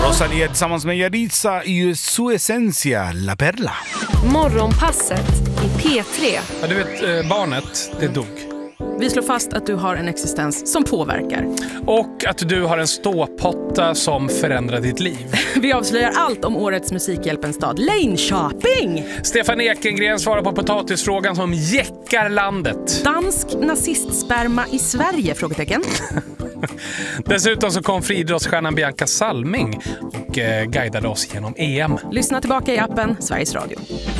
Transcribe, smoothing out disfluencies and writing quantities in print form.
Rosalía tillsammans med Yaritza i Su Esencia, La Perla. Morgonpasset i P3. Ja, du vet, barnet, det dog. Vi slår fast att du har en existens som påverkar. Och att du har en ståpotta som förändrar ditt liv. Vi avslöjar allt om årets Musikhjälpens stad, Linköping. Stefan Ekengren svarar på potatisfrågan som jäckar landet. Dansk nazistsperma i Sverige? Frågetecken. Dessutom så kom friidrottsstjärnan Bianca Salming och guidade oss genom EM. Lyssna tillbaka i appen Sveriges Radio.